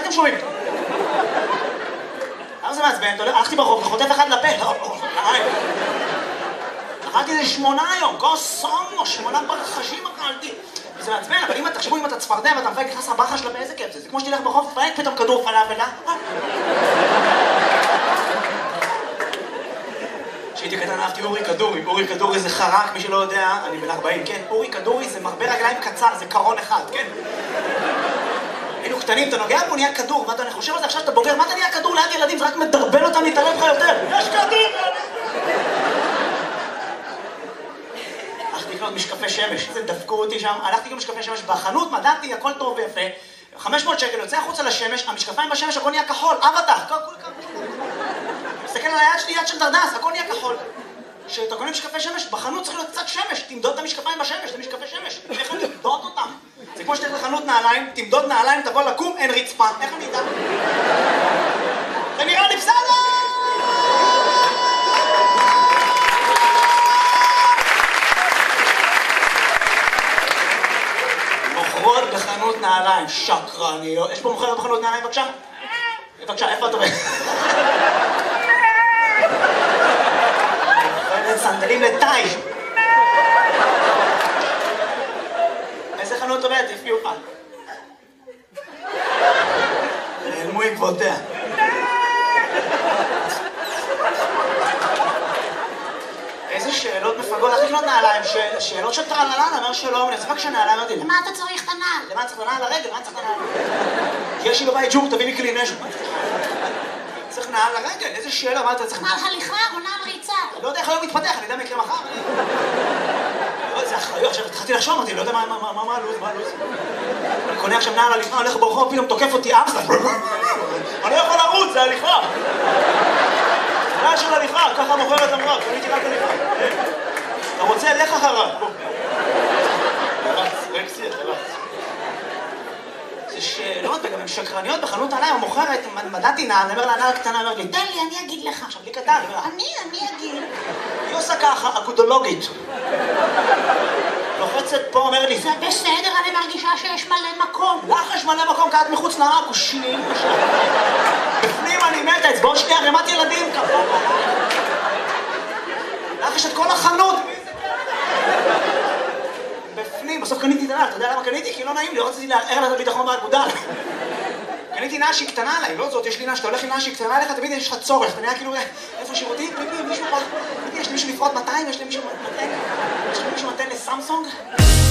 אתם שומעים? למה זה מעצבן? הלכתי ברחוב וחוטף אחד לפה. אכלתי איזה 8 היום, קוסומו, 8 ברחשים אכלתי. זה מעצבן, אבל אם תחשבו אם אתה צפרדע ואתה מפייק נכנס לברחה שלה באיזה כיף זה. זה כמו שתלך ברחוב, תפייק פתאום כדור פלאפל. כשהייתי קטן אהבתי אורי כדורי. אורי כדורי זה חרק, מי שלא יודע, אני בן 40, כן? אורי כדורי זה מרבה רגליים קצר, זה קרון אחד, כן? היינו קטנים, אתה נוגע בו, נהיה כדור. מה אתה חושב על זה עכשיו שאתה בוגר? מה אתה נהיה כדור ליד ילדים? זה רק מדרבן אותם להתערב לך יותר. יש כדור! הלכתי לקנות משקפי שמש, זה דפקו אותי שם. הלכתי לקנות משקפי שמש בחנות, מדעתי, הכל טוב ויפה. 500 שקל, יוצא החוצה לשמש, המשקפיים בשמש, הכל נהיה כחול, אבטח, מסתכל על היד שלי, יד של דרדס, הכל נהיה כחול. כשאתה קונה משקפי שמש, בחנות צריך להיות קצת שמש, תמדוד את המשקפיים בשמש, זה משקפי שמש, איך אני תמדוד אותם? זה כמו שתלך לחנות נעליים, תמדוד נעליים, תבוא לקום, אין רצפה, איך אני אדע? זה נראה לי בסדר! מוכרות בחנות נעליים, שקרניות. יש פה מוכרת בחנות נעליים, בבקשה? בבקשה, איפה את עובדת? סנדלים לטאי. איזה חנות עובדת? תפגיעו לך. נעלמו עקבותיה. איזה שאלות מפגות. איך לקנות נעליים? שאלות של טרללן, אומר שלום, אני אצבק שנעליים אותי. למה אתה צריך את הנעל? למה צריך את הנעל לרגל? למה צריך את הנעל? יש לי בבית ג'ור, תביא לי כלי נשק. צריך נעל לרגל? איזה שאלה? מה אתה צריך? נעל הליכה או נעל ריצה? לא יודע איך היום מתפתח, אני יודע מה יקרה מחר. זה אחריות, עכשיו התחלתי לחשוב, אמרתי, לא יודע מה הלו"ז, אני קונה עכשיו נעל הליכה, הולך ברחוב, פתאום תוקף אותי אמסטר. אני לא יכול לרוץ, זה הליכה. נעל של הליכה, ככה מוכרת אמרה, קניתי רק הליכה. אתה רוצה, לך אחריו. רקסי, אתה רץ. זה שאלות, וגם הן שקרניות בחנות נעליים, המוכרת, מדעתי נעל, אני אומר לה נעל קטנה, אומר לי, תן לי, אני אגיד לך. עכשיו, לי קטן, אני אגיד. היא עושה ככה, אגודולוגית. לוחצת פה, אומר לי, זה בסדר, אני מרגישה שיש מלא מקום. לך יש מלא מקום, כעת מחוץ לעכושים. בפנים אני מתה, אצבעות שלי ערימת ילדים, כפור. לך יש את כל החנות. בפנים, בסוף קניתי את הנעל, אתה יודע למה קניתי? כי לא נעים לי, רציתי לערער לה את הביטחון באגודל. קניתי נעל שהיא קטנה עליי, לא זאת, יש לי נעל, שאתה הולך עם נעל שהיא קטנה עליך, תמיד יש לך צורך, אתה נראה כאילו, איפה שירותים? מישהו פה, יש לי מישהו לפרוט 200, יש לי מישהו מתן לסמסונג?